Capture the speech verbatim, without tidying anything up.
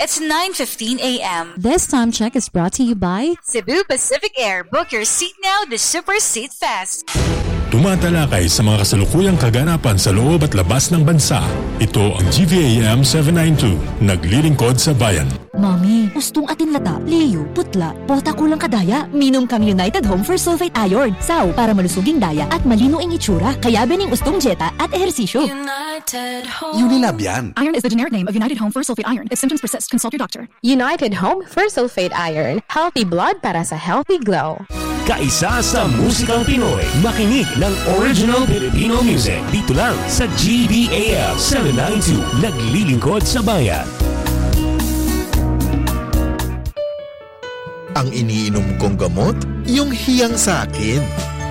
It's nine fifteen a.m. This time check is brought to you by Cebu Pacific Air. Book your seat now, the Super Seat Fest. Tumatalakay sa mga kasalukuyang kaganapan sa loob at labas ng bansa. Ito ang G V A M seven ninety-two, naglilingkod sa bayan. Mami, ustong atin lata, liyo, putla, bota kulang kadaya. Minom kang United Home for Sulfate Iron. Saw para malusuging daya at malino ang itsura. Kaya bining ustong jeta at ehersisyo. United Home. Unilab yan. Iron is the generic name of United Home for Sulfate Iron. If symptoms persist, consult your doctor. United Home for Sulfate Iron. Healthy blood para sa healthy glow. Kaisa sa musikang Pinoy, makinig ng original Filipino music dito lang sa G B A M seven ninety-two, naglilingkod sa bayan. Ang iniinom kong gamot, yung hiyang sa akin.